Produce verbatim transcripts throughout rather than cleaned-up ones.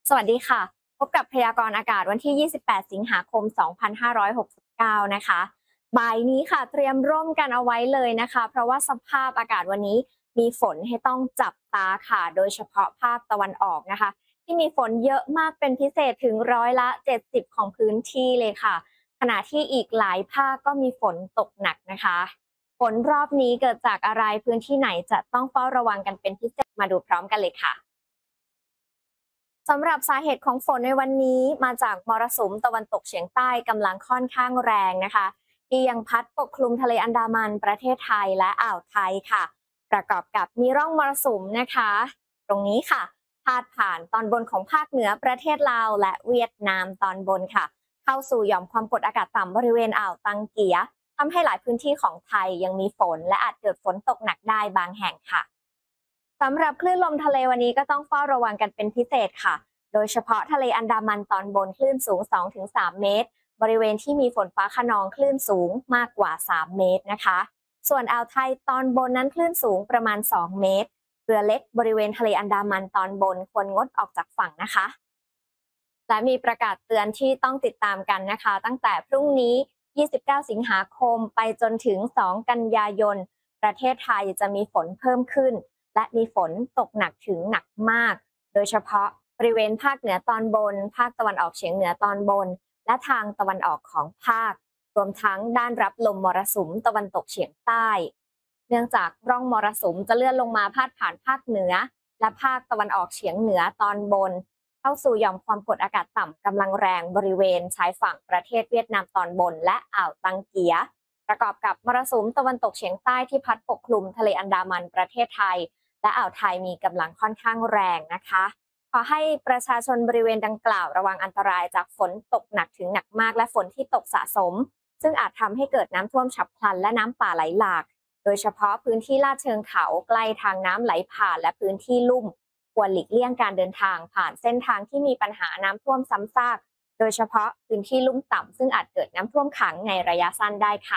สวัสดีค่ะพบกับพยากรณ์อากาศวันที่ ยี่สิบแปด สิงหาคม สองพันห้าร้อยหกสิบเก้า นะคะบ่ายนี้ค่ะเตรียมร่มกันเอาไว้เลยนะคะเพราะว่าสภาพอากาศวันนี้มีฝนให้ต้องจับตาค่ะโดยเฉพาะภาคตะวันออกนะคะที่มีฝนเยอะมากเป็นพิเศษถึงร้อยละเจ็ดสิบของพื้นที่เลยค่ะขณะที่อีกหลายภาคก็มีฝนตกหนักนะคะฝนรอบนี้เกิดจากอะไรพื้นที่ไหนจะต้องเฝ้าระวังกันเป็นพิเศษมาดูพร้อมกันเลยค่ะ สำหรับสาเหตุของฝนในวันนี้มาจากมรสุมตะวันตกเฉียงใต้กำลังค่อนข้างแรงนะคะที่ยังพัดปกคลุมทะเลอันดามันประเทศไทยและอ่าวไทยค่ะประกอบกับมีร่องมรสุมนะคะตรงนี้ค่ะพาดผ่านตอนบนของภาคเหนือประเทศลาวและเวียดนามตอนบนค่ะเข้าสู่หย่อมความกดอากาศต่ำบริเวณอ่าวตังเกียทำให้หลายพื้นที่ของไทยยังมีฝนและอาจเกิดฝนตกหนักได้บางแห่งค่ะ สำหรับคลื่นลมทะเลวันนี้ก็ต้องเฝ้าระวังกันเป็นพิเศษค่ะ โดยเฉพาะทะเลอันดามันตอนบนคลื่นสูง สองถึงสาม เมตร บริเวณที่มีฝนฟ้าคะนองคลื่นสูงมากกว่า สาม เมตรนะคะ ส่วนอ่าวไทยตอนบนนั้นคลื่นสูงประมาณ สอง เมตร เรือเล็กบริเวณทะเลอันดามันตอนบนควรงดออกจากฝั่งนะคะและมีประกาศเตือนที่ต้องติดตามกันนะคะตั้งแต่พรุ่งนี้ ยี่สิบเก้า สิงหาคมไปจนถึง สอง กันยายน ประเทศไทยจะมีฝนเพิ่มขึ้น และมีฝนตกหนักถึงหนักมาก โดยเฉพาะบริเวณภาคเหนือตอนบน ภาคตะวันออกเฉียงเหนือตอนบน และทางตะวันออกของภาค รวมทั้งด้านรับลมมรสุมตะวันตกเฉียงใต้ เนื่องจากร่องมรสุมจะเลื่อนลงมาพาดผ่านภาคเหนือ และภาคตะวันออกเฉียงเหนือตอนบน เข้าสู่หย่อมความกดอากาศต่ำกำลังแรงบริเวณชายฝั่งประเทศเวียดนามตอนบนและอ่าวตังเกียประกอบกับมรสุมตะวันตกเฉียงใต้ที่พัดปกคลุมทะเลอันดามันประเทศไทยและอ่าวไทยมีกำลังค่อนข้างแรงนะคะขอให้ประชาชนบริเวณดังกล่าวระวังอันตรายจากฝนตกหนักถึงหนักมากและฝนที่ตกสะสมซึ่งอาจทำให้เกิดน้ำท่วมฉับพลันและน้ำป่าไหลหลากโดยเฉพาะพื้นที่ลาดเชิงเขาใกล้ทางน้ำไหลผ่านและพื้นที่ลุ่มควรหลีกเลี่ยงการเดินทางผ่านเส้นทางที่มีปัญหาน้ำท่วมซ้ำซากโดยเฉพาะพื้นที่ลุ่มต่ำซึ่งอาจเกิดน้ำท่วมขังในระยะสั้นได้ค่ะ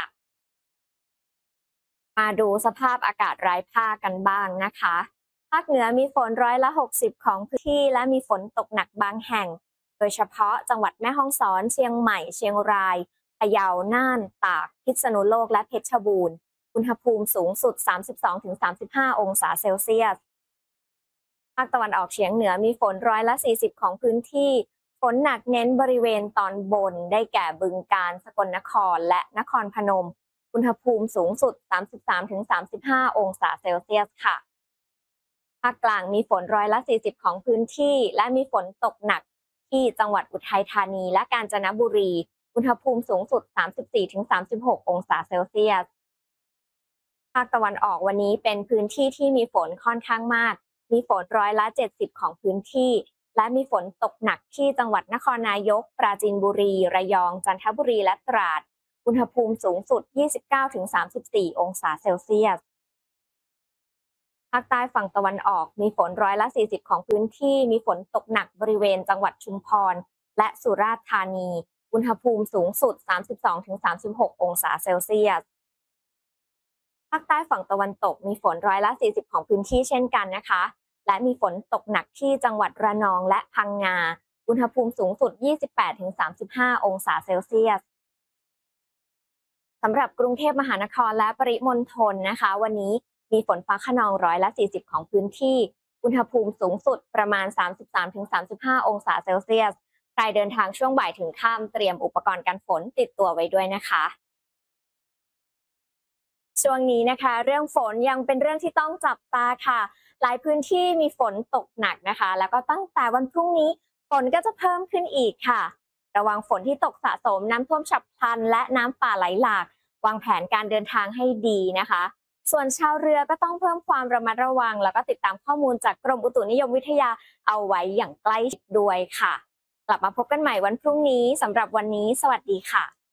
มาดูสภาพอากาศรายภาคกันบ้างนะคะภาคเหนือมีฝนร้อยละหกสิบของพื้นที่และมีฝนตกหนักบางแห่งโดยเฉพาะจังหวัดแม่ฮ่องสอนเชียงใหม่เชียงรายพะเยาน่านตากพิษณุโลกและเพชรบูรณ์อุณหภูมิสูงสุด สามสิบสองถึงสามสิบห้า องศาเซลเซียส ภาคตะวันออกเฉียงเหนือมีฝนร้อยละสี่สิบของพื้นที่ฝนหนักเน้นบริเวณตอนบนได้แก่บึงกาฬสกลนครและนครพนมอุณหภูมิสูงสุด สามสิบสามถึงสามสิบห้า องศาเซลเซียสค่ะภาคกลางมีฝนร้อยละสี่สิบของพื้นที่และมีฝนตกหนักที่จังหวัดอุทัยธานีและกาญจนบุรีอุณหภูมิสูงสุด สามสิบสี่ถึงสามสิบหก องศาเซลเซียส ภาคตะวันออกวันนี้เป็นพื้นที่ที่มีฝนค่อนข้างมาก มีฝนร้อยละเจ็ดสิบของพื้นที่ และมีฝนตกหนักที่จังหวัดนครนายก ปราจีนบุรี ระยอง จันทบุรี และตราด อุณหภูมิสูงสุด ยี่สิบเก้าถึงสามสิบสี่ องศาเซลเซียส ภาคใต้ฝั่งตะวันออกมีฝนร้อยละสี่สิบของพื้นที่ มีฝนตกหนักบริเวณจังหวัดชุมพร และสุราษฎร์ธานี อุณหภูมิสูงสุด สามสิบสองถึงสามสิบหก องศาเซลเซียส ภาคใต้ฝั่งตะวันตกมีฝนร้อยละสี่สิบของพื้นที่เช่นกันนะคะและมีฝนตกหนักที่จังหวัดระนองและพังงาอุณหภูมิสูงสุด ยี่สิบแปดถึงสามสิบห้า องศาเซลเซียสสำหรับกรุงเทพมหานครและปริมณฑลนะคะวันนี้มีฝนฟ้าคะนองร้อยละสี่สิบของพื้นที่อุณหภูมิสูงสุดประมาณ สามสิบสามถึงสามสิบห้า องศาเซลเซียสใครเดินทางช่วงบ่ายถึงค่ำเตรียมอุปกรณ์กันฝนติดตัวไว้ด้วยนะคะช่วงนี้นะคะเรื่องฝนยังเป็นเรื่องที่ต้องจับตาค่ะหลายพื้นที่มีฝนตกหนักนะคะแล้วก็ตั้งแต่วันพรุ่งนี้ฝนก็จะเพิ่มขึ้นอีกค่ะระวังฝนที่ตกสะสมน้ำท่วมฉับพลันและน้ำป่าไหลหลากวางแผนการเดินทางให้ดีนะคะส่วนชาวเรือก็ต้องเพิ่มความระมัดระวังแล้วก็ติดตามข้อมูลจากกรมอุตุนิยมวิทยาเอาไว้อย่างใกล้ชิดด้วยค่ะกลับมาพบกันใหม่วันพรุ่งนี้สำหรับวันนี้สวัสดีค่ะ